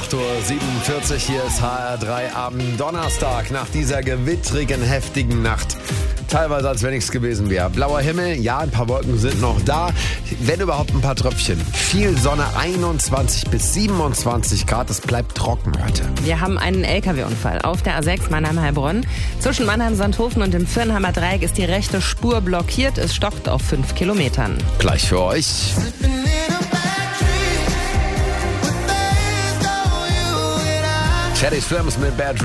8:47 Uhr, hier ist HR3 am Donnerstag nach dieser gewittrigen, heftigen Nacht. Teilweise, als wenn nichts gewesen wäre. Blauer Himmel, ja, ein paar Wolken sind noch da. Wenn überhaupt ein paar Tröpfchen. Viel Sonne, 21 bis 27 Grad. Es bleibt trocken heute. Wir haben einen LKW-Unfall auf der A6 Mannheim-Heilbronn. Zwischen Mannheim-Sandhofen und dem Viernheimer Dreieck ist die rechte Spur blockiert. Es stockt auf 5 Kilometern. Gleich für euch. Teddy Swims mit Bad